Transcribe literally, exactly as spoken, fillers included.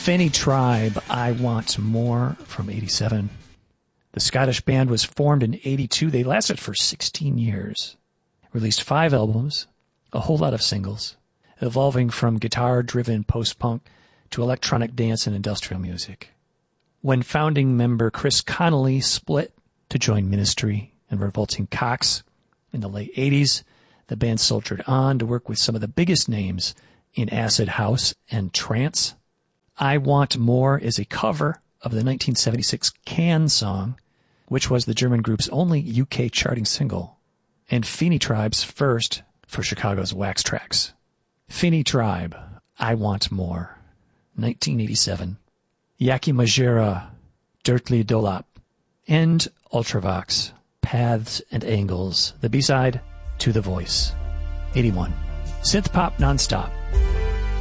Finny Tribe, I Want More from eighty-seven. The Scottish band was formed in eighty-two. They lasted for sixteen years. Released five albums, a whole lot of singles, evolving from guitar-driven post-punk to electronic dance and industrial music. When founding member Chris Connolly split to join Ministry and Revolting Cocks in the late eighties, the band soldiered on to work with some of the biggest names in acid house and trance. I Want More is a cover of the nineteen seventy-six Can song, which was the German group's only U K charting single, and Finny Tribe's first for Chicago's Wax Trax. Finny Tribe, I Want More, nineteen eighty-seven. Yaki Majera, Dirtly Dolap, and Ultravox, Paths and Angles, the B-side, To the Voice, eighty-one. Synth pop nonstop.